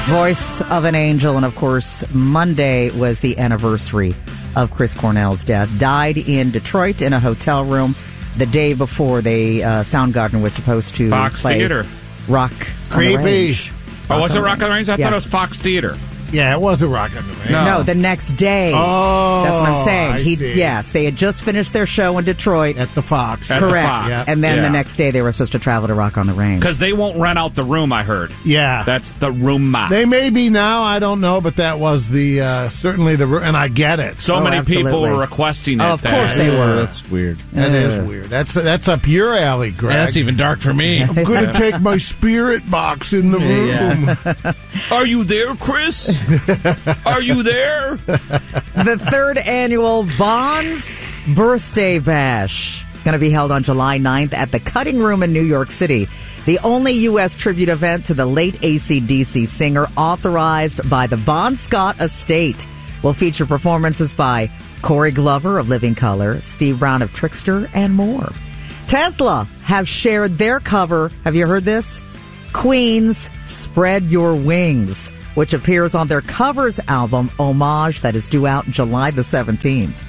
Voice of an Angel. And, of course, Monday was the anniversary of Chris Cornell's death. Died in Detroit in a hotel room the day before Soundgarden was supposed to play Theater. Rock on the Range. Oh, was it Rock on the Range? I Yes. thought it was Fox Theater. Yeah, it was a Rock on the Range. No, the next day. Oh, that's what I'm saying. I see. Yes, they had just finished their show in Detroit. At the Fox. At the Correct. Fox. Yeah. And then the next day they were supposed to travel to Rock on the Range. Because they won't rent out the room, I heard. Yeah. That's the room. They may be now, I don't know, but that was the certainly the, and I get it. So many people absolutely. were requesting it. Oh, of course they were. That's weird. That is weird. That's up your alley, Greg. That's even dark for me. I'm going to take my spirit box in the room. Are you there, Chris? Are you there? The third annual Bonds Birthday Bash going to be held on July 9th at the Cutting Room in New York City. The only U.S. tribute event to the late AC/DC singer authorized by the Bon Scott estate will feature performances by Corey Glover of Living Colour, Steve Brown of Trickster, and more. Tesla have shared their cover. Have you heard this? Queen's Spread Your Wings, which appears on their Covers album, Homage, that is due out July the 17th.